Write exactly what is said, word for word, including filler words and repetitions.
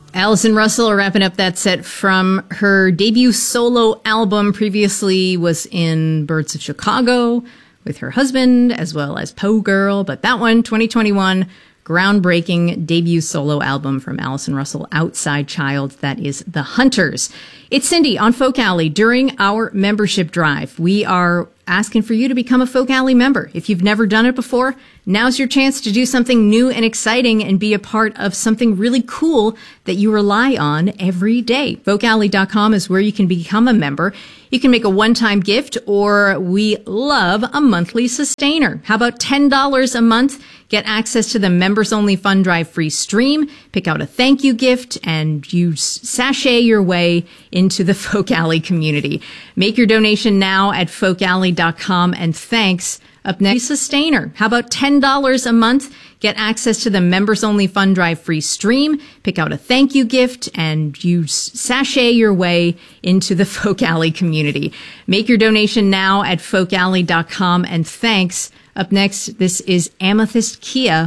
Allison Russell wrapping up that set from her debut solo album. Previously was in Birds of Chicago with her husband, as well as Poe Girl. But that one, twenty twenty-one, groundbreaking debut solo album from Allison Russell, Outside Child. That is The Hunters. It's Cindy on Folk Alley. During our membership drive, we are asking for you to become a Folk Alley member. If you've never done it before, now's your chance to do something new and exciting and be a part of something really cool that you rely on every day. folk alley dot com is where you can become a member. You can make a one-time gift, or we love a monthly sustainer. How about ten dollars a month? Get access to the members-only Fun Drive free stream, pick out a thank you gift, and you sashay your way into the Folk Alley community. Make your donation now at folk alley dot com, and thanks. Up next, Sustainer. How about ten dollars a month? Get access to the members-only Fun Drive free stream, pick out a thank you gift, and you sashay your way into the Folk Alley community. Make your donation now at folk alley dot com, and thanks. Up next, this is Amethyst Kia